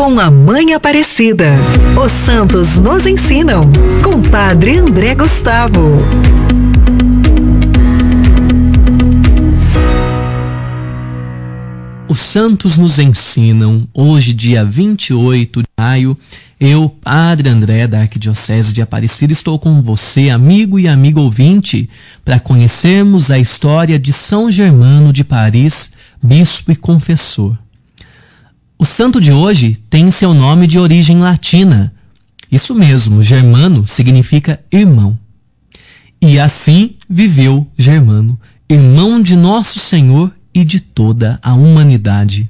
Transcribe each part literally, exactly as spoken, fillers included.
com a Mãe Aparecida. Os santos nos ensinam, com Padre André Gustavo. Os santos nos ensinam. Hoje, dia vinte e oito de maio, eu, Padre André, da Arquidiocese de Aparecida, estou com você, amigo e amigo ouvinte, para conhecermos a história de São Germano de Paris, bispo e confessor. O santo de hoje tem seu nome de origem latina. Isso mesmo, Germano significa irmão. E assim viveu Germano, irmão de Nosso Senhor e de toda a humanidade.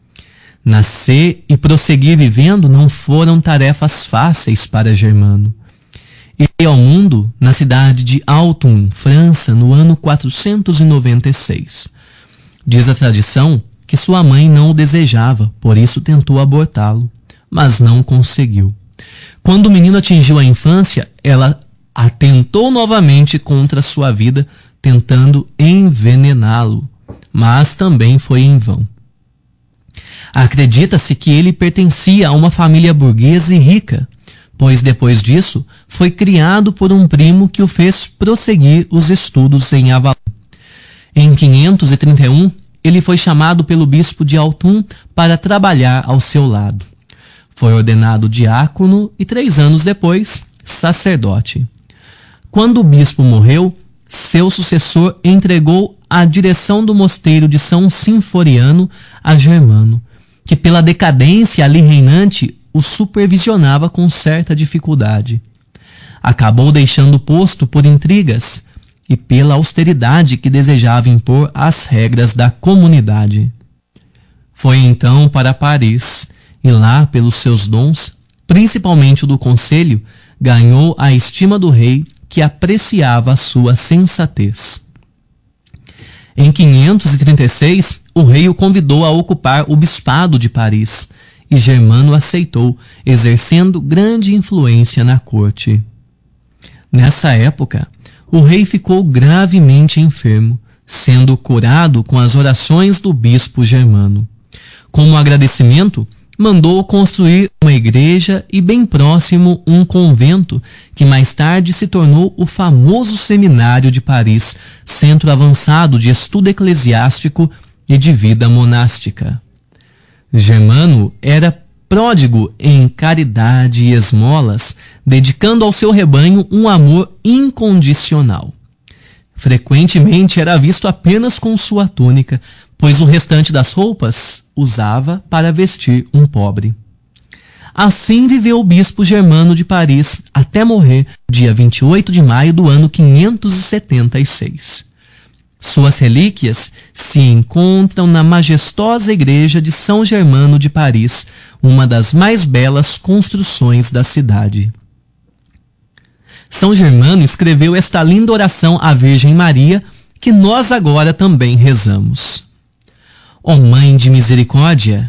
Nascer e prosseguir vivendo não foram tarefas fáceis para Germano. Ele veio ao mundo na cidade de Autun, França, no ano quatrocentos e noventa e seis. Diz a tradição que sua mãe não o desejava, por isso tentou abortá-lo, mas não conseguiu. Quando o menino atingiu a infância, ela atentou novamente contra sua vida, tentando envenená-lo, mas também foi em vão. Acredita-se que ele pertencia a uma família burguesa e rica, pois depois disso foi criado por um primo que o fez prosseguir os estudos em Avalon. Em quinhentos e trinta e um, ele foi chamado pelo bispo de Autun para trabalhar ao seu lado. Foi ordenado diácono e três anos depois, sacerdote. Quando o bispo morreu, seu sucessor entregou a direção do mosteiro de São Sinforiano a Germano, que pela decadência ali reinante o supervisionava com certa dificuldade. Acabou deixando o posto por intrigas e pela austeridade que desejava impor às regras da comunidade. Foi então para Paris e lá, pelos seus dons, principalmente o do conselho, ganhou a estima do rei, que apreciava a sua sensatez. Em quinhentos e trinta e seis, o rei o convidou a ocupar o bispado de Paris, e Germano aceitou, exercendo grande influência na corte. Nessa época, o rei ficou gravemente enfermo, sendo curado com as orações do bispo Germano. Como agradecimento, mandou construir uma igreja e bem próximo um convento, que mais tarde se tornou o famoso Seminário de Paris, centro avançado de estudo eclesiástico e de vida monástica. Germano era pródigo em caridade e esmolas, dedicando ao seu rebanho um amor incondicional. Frequentemente era visto apenas com sua túnica, pois o restante das roupas usava para vestir um pobre. Assim viveu o bispo Germano de Paris até morrer dia vinte e oito de maio do ano quinhentos e setenta e seis. Suas relíquias se encontram na majestosa igreja de São Germano de Paris, uma das mais belas construções da cidade. São Germano escreveu esta linda oração à Virgem Maria, que nós agora também rezamos. Ó Mãe de Misericórdia,